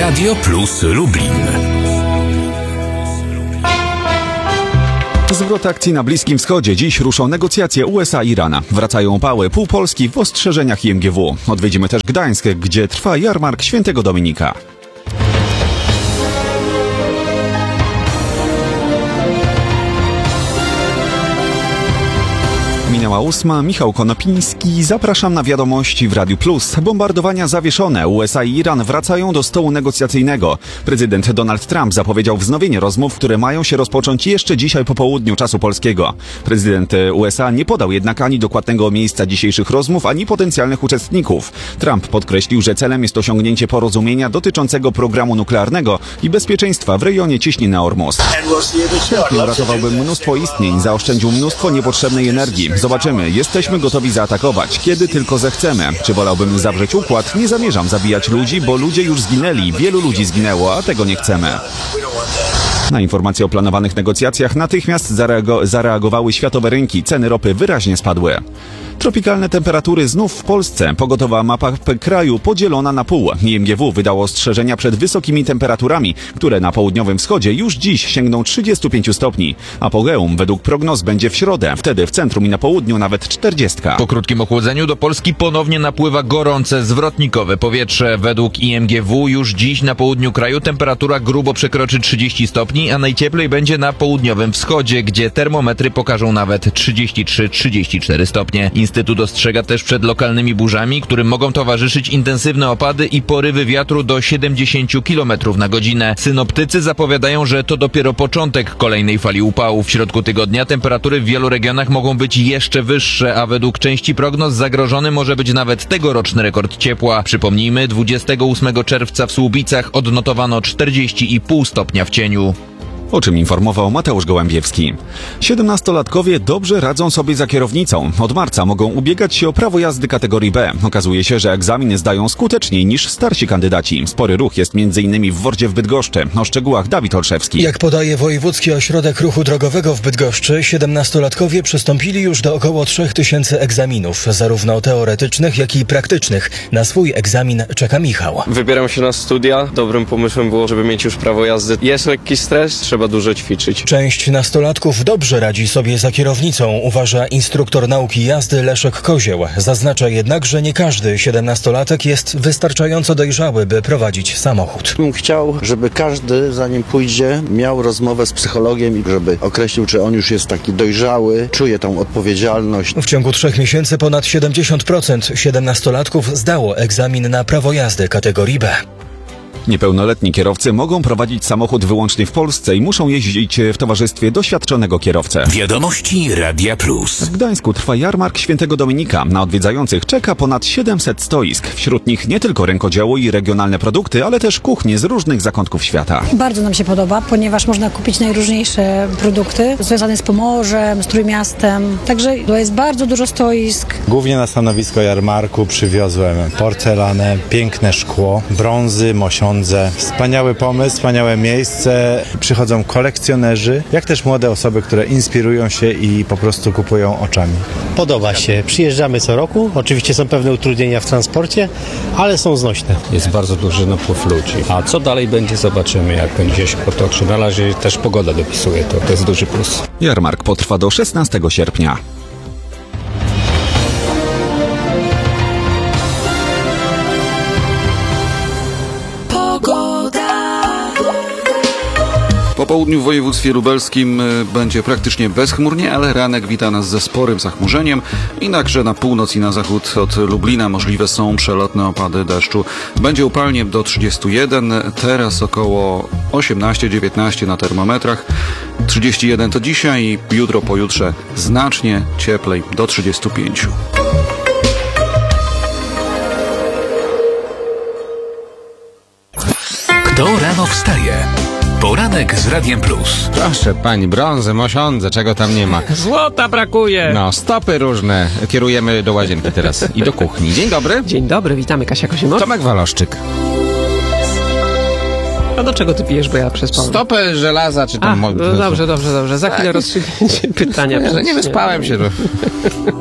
Radio Plus Lublin. Zwrot akcji na Bliskim Wschodzie. Dziś ruszą negocjacje USA-Irana. Wracają pały pół Polski w ostrzeżeniach IMGW. Odwiedzimy też Gdańsk, gdzie trwa jarmark Świętego Dominika. Minęła 8. Michał Konopiński. Zapraszam na wiadomości w Radiu Plus. Bombardowania zawieszone. USA i Iran wracają do stołu negocjacyjnego. Prezydent Donald Trump zapowiedział wznowienie rozmów, które mają się rozpocząć jeszcze dzisiaj po południu czasu polskiego. Prezydent USA nie podał jednak ani dokładnego miejsca dzisiejszych rozmów, ani potencjalnych uczestników. Trump podkreślił, że celem jest osiągnięcie porozumienia dotyczącego programu nuklearnego i bezpieczeństwa w rejonie Cieśniny Ormus. Uratowałby mnóstwo istnień, zaoszczędził mnóstwo niepotrzebnej energii. Zobaczymy, jesteśmy gotowi zaatakować, kiedy tylko zechcemy. Czy wolałbym zawrzeć układ? Nie zamierzam zabijać ludzi, bo ludzie już zginęli. Wielu ludzi zginęło, a tego nie chcemy. Na informacje o planowanych negocjacjach natychmiast zareagowały światowe rynki. Ceny ropy wyraźnie spadły. Tropikalne temperatury znów w Polsce. Pogotowa mapa kraju podzielona na pół. IMGW wydało ostrzeżenia przed wysokimi temperaturami, które na południowym wschodzie już dziś sięgną 35 stopni. Apogeum według prognoz będzie w środę. Wtedy w centrum i na południu nawet 40. Po krótkim ochłodzeniu do Polski ponownie napływa gorące, zwrotnikowe powietrze. Według IMGW już dziś na południu kraju temperatura grubo przekroczy 30 stopni, a najcieplej będzie na południowym wschodzie, gdzie termometry pokażą nawet 33-34 stopnie. Instytut ostrzega też przed lokalnymi burzami, którym mogą towarzyszyć intensywne opady i porywy wiatru do 70 km na godzinę. Synoptycy zapowiadają, że to dopiero początek kolejnej fali upałów. W środku tygodnia temperatury w wielu regionach mogą być jeszcze wyższe, a według części prognoz zagrożony może być nawet tegoroczny rekord ciepła. Przypomnijmy, 28 czerwca w Słubicach odnotowano 40,5 stopnia w cieniu. O czym informował Mateusz Gołębiewski. 17-latkowie dobrze radzą sobie za kierownicą. Od marca mogą ubiegać się o prawo jazdy kategorii B. Okazuje się, że egzamin zdają skuteczniej niż starsi kandydaci. Spory ruch jest m.in. w Wordzie w Bydgoszczy. O szczegółach Dawid Olszewski. Jak podaje Wojewódzki Ośrodek Ruchu Drogowego w Bydgoszczy, 17-latkowie przystąpili już do około 3000 egzaminów, zarówno teoretycznych, jak i praktycznych. Na swój egzamin czeka Michał. Wybieram się na studia. Dobrym pomysłem było, żeby mieć już prawo jazdy. Jest lekki stres, trzeba dużo ćwiczyć. Część nastolatków dobrze radzi sobie za kierownicą, uważa instruktor nauki jazdy Leszek Kozieł. Zaznacza jednak, że nie każdy 17-latek jest wystarczająco dojrzały, by prowadzić samochód. Bym chciał, żeby każdy, zanim pójdzie, miał rozmowę z psychologiem i żeby określił, czy on już jest taki dojrzały, czuje tą odpowiedzialność. W ciągu 3 miesięcy ponad 70% 17-latków zdało egzamin na prawo jazdy kategorii B. Niepełnoletni kierowcy mogą prowadzić samochód wyłącznie w Polsce i muszą jeździć w towarzystwie doświadczonego kierowcy. Wiadomości Radia Plus. W Gdańsku trwa jarmark Świętego Dominika. Na odwiedzających czeka ponad 700 stoisk. Wśród nich nie tylko rękodzieło i regionalne produkty, ale też kuchnie z różnych zakątków świata. Bardzo nam się podoba, ponieważ można kupić najróżniejsze produkty związane z Pomorzem, z Trójmiastem. Także to jest bardzo dużo stoisk. Głównie na stanowisko jarmarku przywiozłem porcelanę, piękne szkło, brązy, mosiądze. Wspaniały pomysł, wspaniałe miejsce. Przychodzą kolekcjonerzy, jak też młode osoby, które inspirują się i po prostu kupują oczami. Podoba się. Przyjeżdżamy co roku. Oczywiście są pewne utrudnienia w transporcie, ale są znośne. Jest bardzo duży napływ ludzi. A co dalej będzie, zobaczymy, jak będzie się potoczy. Na razie też pogoda dopisuje to. To jest duży plus. Jarmark potrwa do 16 sierpnia. Po południu w województwie lubelskim będzie praktycznie bezchmurnie, ale ranek wita nas ze sporym zachmurzeniem. Jednakże na północ i na zachód od Lublina możliwe są przelotne opady deszczu. Będzie upalnie do 31, teraz około 18-19 na termometrach. 31 to dzisiaj, jutro, pojutrze znacznie cieplej do 35. Kto rano wstaje? Poranek z Radiem Plus. Proszę pani, brązy, mosiądze, czego tam nie ma. Złota brakuje. No, stopy różne. Kierujemy do łazienki teraz i do kuchni. Dzień dobry. Dzień dobry, witamy. Kasia Kosiemor. Tomek Waloszczyk. A do czego ty pijesz, bo ja przespałem? Stopy żelaza, czy tam... Dobrze. Za chwilę rozstrzygnięcie pytania. Nie wyspałem się.